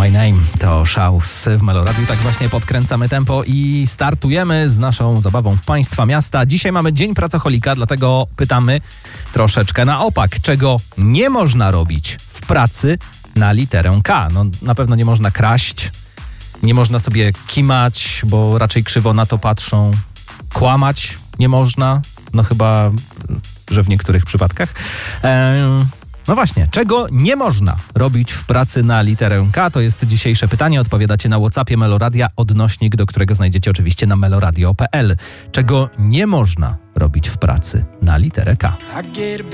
My Name to Szaus w Meloradiu. Tak właśnie podkręcamy tempo i startujemy z naszą zabawą w Państwa Miasta. Dzisiaj mamy Dzień Pracocholika, dlatego pytamy troszeczkę na opak. Czego nie można robić w pracy na literę K? No, na pewno nie można kraść, nie można sobie kimać, bo raczej krzywo na to patrzą. Kłamać nie można, no chyba, że w niektórych przypadkach. No właśnie, czego nie można robić w pracy na literę K? To jest dzisiejsze pytanie. Odpowiadacie na WhatsAppie Meloradia, odnośnik do którego znajdziecie oczywiście na meloradio.pl. Czego nie można robić w pracy na literę K?